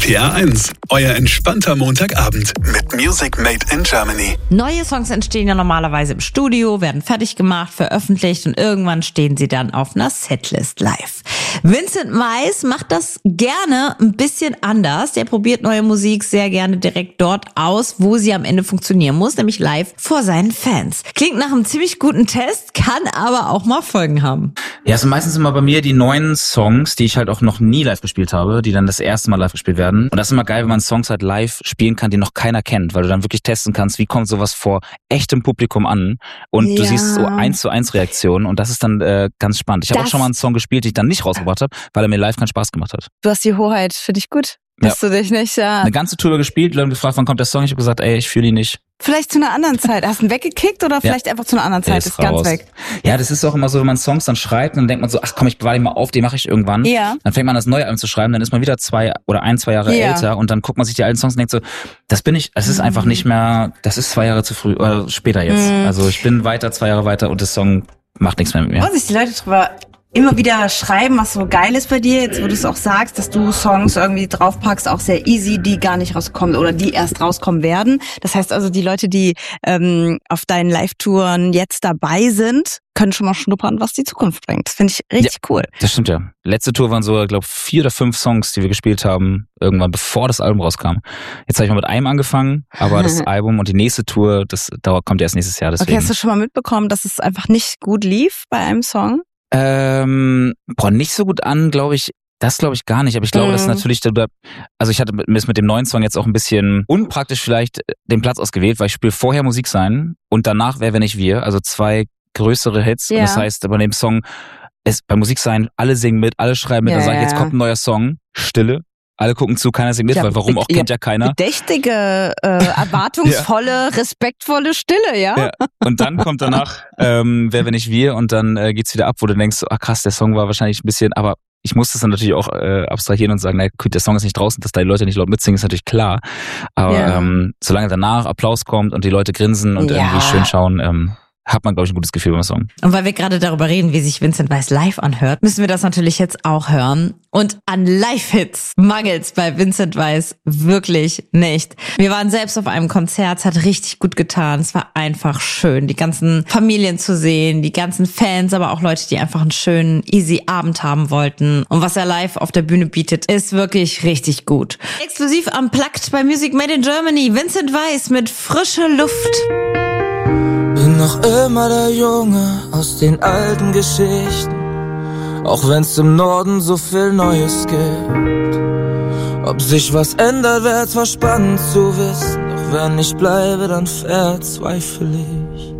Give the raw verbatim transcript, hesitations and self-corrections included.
T R eins, euer entspannter Montagabend mit Music Made in Germany. Neue Songs entstehen ja normalerweise im Studio, werden fertig gemacht, veröffentlicht und irgendwann stehen sie dann auf einer Setlist live. Vincent Weiss macht das gerne ein bisschen anders. Der probiert neue Musik sehr gerne direkt dort aus, wo sie am Ende funktionieren muss, nämlich live vor seinen Fans. Klingt nach einem ziemlich guten Test, kann aber auch mal Folgen haben. Ja, es sind meistens immer bei mir die neuen Songs, die ich halt auch noch nie live gespielt habe, die dann das erste Mal live gespielt werden. Und das ist immer geil, wenn man Songs halt live spielen kann, die noch keiner kennt, weil du dann wirklich testen kannst, wie kommt sowas vor echtem Publikum an und Ja. du siehst so eins zu eins Reaktionen und das ist dann äh, ganz spannend. Ich habe auch Das- schon mal einen Song gespielt, den ich dann nicht rausgebracht habe, weil er mir live keinen Spaß gemacht hat. Du hast die Hoheit, finde ich gut. Dass du dich nicht, ja. Eine ganze Tour gespielt, Leute haben gefragt, wann kommt der Song? Ich habe gesagt, ey, ich fühle ihn nicht. Vielleicht zu einer anderen Zeit. Hast du ihn weggekickt oder vielleicht einfach zu einer anderen Der Zeit? Ist ganz raus. weg. Ja, das ist auch immer so, wenn man Songs dann schreibt, dann denkt man so, ach komm, ich bewahre den mal auf, den mache ich irgendwann. Ja. Dann fängt man an, das neue Album zu schreiben, dann ist man wieder zwei oder ein, zwei Jahre Ja. älter und dann guckt man sich die alten Songs und denkt so, das bin ich, es ist einfach nicht mehr, das ist zwei Jahre zu früh oder später jetzt. Mhm. Also ich bin weiter, zwei Jahre weiter und der Song macht nichts mehr mit mir. Und sich die Leute drüber immer wieder schreiben, was so geil ist bei dir, jetzt wo du es auch sagst, dass du Songs irgendwie draufpackst, auch sehr easy, die gar nicht rauskommen oder die erst rauskommen werden. Das heißt also, die Leute, die ähm, auf deinen Live-Touren jetzt dabei sind, können schon mal schnuppern, was die Zukunft bringt. Das finde ich richtig cool. Das stimmt ja. Letzte Tour waren so, ich glaube, vier oder fünf Songs, die wir gespielt haben, irgendwann bevor das Album rauskam. Jetzt habe ich mal mit einem angefangen, aber das Album und die nächste Tour, das dauert, kommt erst nächstes Jahr. Deswegen. Okay, hast du schon mal mitbekommen, dass es einfach nicht gut lief bei einem Song? Ähm, boah, nicht so gut an, glaube ich. Das glaube ich gar nicht, aber ich glaube, Mhm. das ist natürlich, also ich hatte mit, mit dem neuen Song jetzt auch ein bisschen unpraktisch vielleicht den Platz ausgewählt, weil ich spiele vorher Musik sein und danach Wer, wenn nicht wir, also zwei größere Hits. Ja. Und das heißt, bei dem Song ist bei Musik sein, alle singen mit, alle schreiben mit, Ja, dann sage ich, ja, jetzt ja. kommt ein neuer Song, Stille, alle gucken zu, keiner singt mit, Ja, weil warum be- auch ja, kennt ja keiner. Bedächtige, äh, erwartungsvolle, respektvolle Stille, ja? Ja. Und dann kommt danach ähm, Wer, wenn nicht wir und dann äh, geht's wieder ab, wo du denkst, so, ah krass, der Song war wahrscheinlich ein bisschen, aber ich muss das dann natürlich auch äh, abstrahieren und sagen, na gut, der Song ist nicht draußen, dass da die Leute nicht laut mitsingen, ist natürlich klar. Aber Ja. ähm, solange danach Applaus kommt und die Leute grinsen und Ja. irgendwie schön schauen, ähm, hat man, glaube ich, ein gutes Gefühl beim Song. Und weil wir gerade darüber reden, wie sich Vincent Weiss live anhört, müssen wir das natürlich jetzt auch hören. Und an Live-Hits mangelt's bei Vincent Weiss wirklich nicht. Wir waren selbst auf einem Konzert, es hat richtig gut getan. Es war einfach schön, die ganzen Familien zu sehen, die ganzen Fans, aber auch Leute, die einfach einen schönen, easy Abend haben wollten. Und was er live auf der Bühne bietet, ist wirklich richtig gut. Exklusiv am Plugged bei Music Made in Germany, Vincent Weiss mit Frische Luft. Bin noch immer der Junge aus den alten Geschichten, auch wenn's im Norden so viel Neues gibt. Ob sich was ändert, wär zwar spannend zu wissen, doch wenn ich bleibe, dann verzweifle ich.